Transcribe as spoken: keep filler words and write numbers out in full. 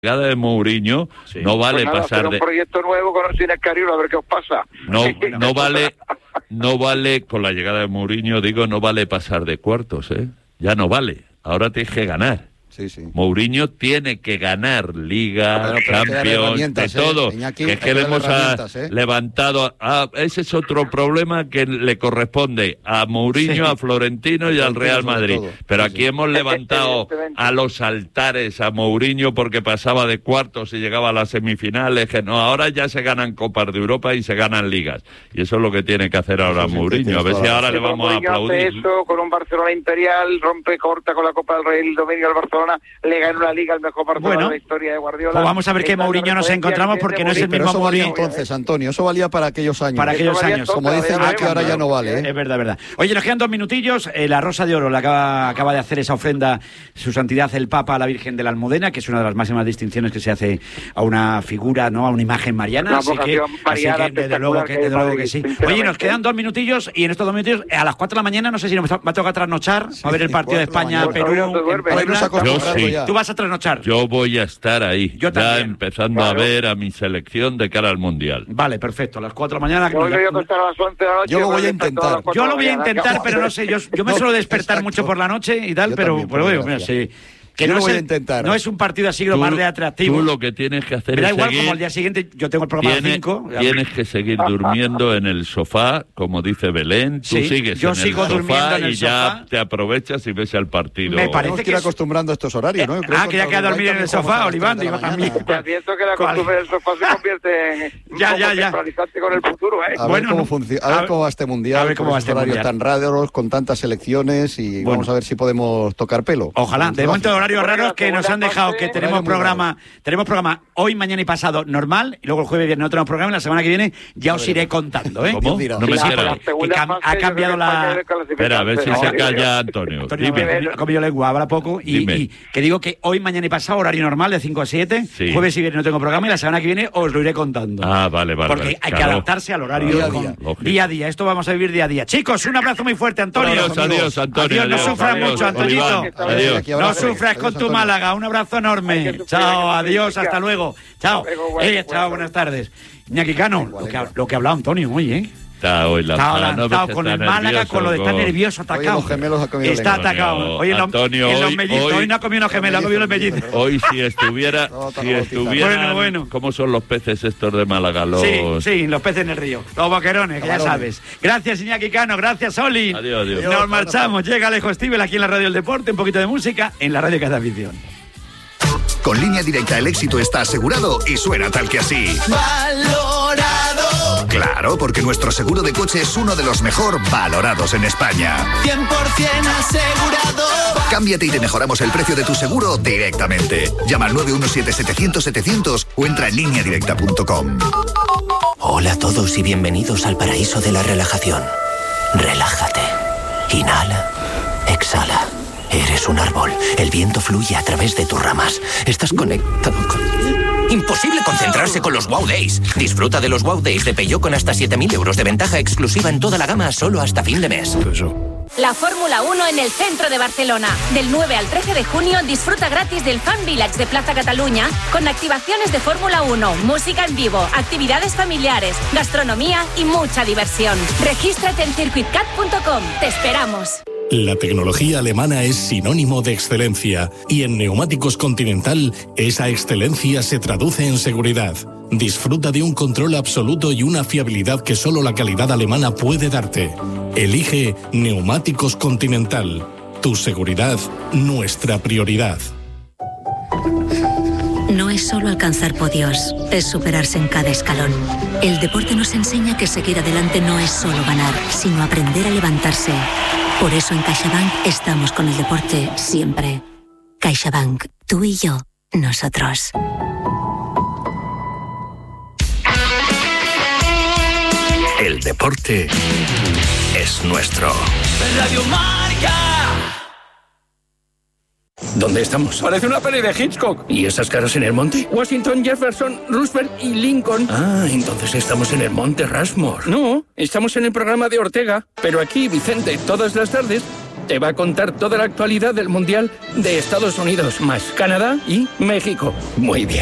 llegada de Mourinho sí. no vale pues nada, pasar un de... un proyecto nuevo con Osina Escariolo, a ver qué os pasa. No, no vale, no vale, con la llegada de Mourinho, digo, no vale pasar de cuartos, ¿eh? Ya no vale, ahora tienes que ganar. Sí, sí. Mourinho tiene que ganar Liga, Champions, de todo. Eh, Iñaki, que es que le hemos a, eh. levantado... A, ese es otro problema que le corresponde a Mourinho, sí. a Florentino y al Real Madrid. Todo. Pero sí, aquí sí. hemos levantado a los altares a Mourinho porque pasaba de cuartos y llegaba a las semifinales. Que no, ahora ya se ganan Copas de Europa y se ganan Ligas. Y eso es lo que tiene que hacer ahora sí, Mourinho. A ver si ahora sí, le vamos a aplaudir. Hace eso con un Barcelona imperial, rompe, corta con la Copa del Rey el domingo al Barcelona. Le ganó la Liga el mejor Barcelona bueno, de la historia de Guardiola. Pues vamos a ver qué Mourinho nos encontramos porque no es el mismo eso Mourinho. Entonces, Antonio, eso valía para aquellos años. Para aquellos años. Como dicen ah, que ahora ya no vale. ¿eh? Es verdad, verdad. Oye, nos quedan dos minutillos. Eh, la Rosa de Oro la acaba, acaba de hacer esa ofrenda su santidad el Papa a la Virgen de la Almudena, que es una de las máximas distinciones que se hace a una figura, no, a una imagen mariana. Una así que, así que desde luego que, desde luego que sí. Oye, nos quedan dos minutillos y en estos dos minutillos, a las cuatro de la mañana, no sé si nos va a tocar trasnochar sí, a ver el partido de España-Perú. Yo sí. Tú vas a trasnochar. Yo voy a estar ahí, yo ya empezando claro. a ver a mi selección de cara al Mundial. Vale, perfecto, a las cuatro de la mañana. Yo, yo, a las once de la noche, yo lo voy a intentar. Yo lo voy a intentar, pero no sé, yo, yo me suelo despertar Exacto. mucho por la noche y tal, yo pero, también, pero bueno, mira, sí. Que no, lo voy es a intentar. No es un partido así lo más de atractivo. Tú lo que tienes que hacer Me da es igual seguir, como el día siguiente yo tengo el programa a las cinco. Tienes que seguir durmiendo en el sofá, como dice Belén. Tú sí, sigues yo en sigo el durmiendo sofá en el y sofá. ya te aprovechas y ves al partido. Me parece que, que ir es... acostumbrando a estos horarios, ¿no? Ah, que ya queda dormir en el sofá, Oliván, digo también. Te advierto que la costumbre del sofá se convierte en un ya, poco ya, ya. centralizante con el futuro, ¿eh? A ver, cómo, func... a ver cómo va este mundial, a ver cómo va este horarios mundial. tan raros, con tantas selecciones y vamos a ver si podemos tocar pelo. Ojalá. De momento, horarios raros que nos han dejado que tenemos programa, tenemos programa hoy, mañana y pasado normal, y luego el jueves y viernes no tenemos programa, y la semana que viene ya os iré contando, ¿eh? ¿Cómo? No me entero. Ha cambiado la... Espera, a ver si se calla Antonio. Antonio, como yo lengua, habla poco, y, y que digo que hoy, mañana y pasado, horario normal de cinco a siete, sí. Jueves y viernes no tengo programa, y la semana que viene os lo iré contando. Ah, vale, vale. Porque vale, hay claro. que adaptarse al horario día a día. Con, día a día. Esto vamos a vivir día a día. Chicos, un abrazo muy fuerte, Antonio. Adiós, adiós, Antonio. Adiós, no sufras mucho, Antoñito. Adiós. No sufras con tu Málaga. Un abrazo enorme. Chao, adiós, hasta luego. Chao. Eh, chao, buenas tardes. Iñaki Cano, lo que, lo que ha hablado Antonio hoy, ¿eh? Está hoy la está adelantado no con el Málaga, con lo de estar nervioso, atacado. Hoy los gemelos ha comido está atacado. Hoy en los, Antonio, en los hoy, mellizos. Hoy, hoy no ha comido los gemelos, ha comido los mellizos. Hoy si estuviera... si estuviera bueno, bueno. ¿Cómo son los peces estos de Málaga? Los... Sí, sí, los peces en el río. Los boquerones, que ya sabes. Gracias, Iñaki Cano. Gracias, Oli. Adiós, adiós. Nos marchamos. Llega Alejo Stivel aquí en la Radio del Deporte. Un poquito de música en la radio de cada afición. Con Línea Directa el éxito está asegurado y suena tal que así. ¡Valorado! Claro, porque nuestro seguro de coche es uno de los mejor valorados en España. cien por ciento asegurado. Cámbiate y te mejoramos el precio de tu seguro directamente. Llama al nueve uno siete setecientos setecientos o entra en línea directa punto com. Hola a todos y bienvenidos al paraíso de la relajación. Relájate. Inhala. Exhala. Eres un árbol. El viento fluye a través de tus ramas. Estás conectado con... Imposible concentrarse con los Wow Days. Disfruta de los Wow Days de Peugeot con hasta siete mil euros de ventaja exclusiva en toda la gama solo hasta fin de mes. La Fórmula uno en el centro de Barcelona. Del nueve al trece de junio disfruta gratis del Fan Village de Plaza Cataluña con activaciones de Fórmula uno, música en vivo, actividades familiares, gastronomía y mucha diversión. Regístrate en circuit cat punto com. Te esperamos. La tecnología alemana es sinónimo de excelencia y en Neumáticos Continental esa excelencia se traduce en seguridad. Disfruta de un control absoluto y una fiabilidad que solo la calidad alemana puede darte. Elige Neumáticos Continental. Tu seguridad, nuestra prioridad. No es solo alcanzar podios, es superarse en cada escalón. El deporte nos enseña que seguir adelante no es solo ganar, sino aprender a levantarse. Por eso en CaixaBank estamos con el deporte siempre. CaixaBank, tú y yo, nosotros. El deporte es nuestro. Radio Marca. ¿Dónde estamos? Parece una peli de Hitchcock. ¿Y esas caras en el monte? Washington, Jefferson, Roosevelt y Lincoln. Ah, entonces estamos en el monte Rushmore. No, estamos en el programa de Ortega. Pero aquí, Vicente, todas las tardes, te va a contar toda la actualidad del Mundial de Estados Unidos, más Canadá y México. Muy bien.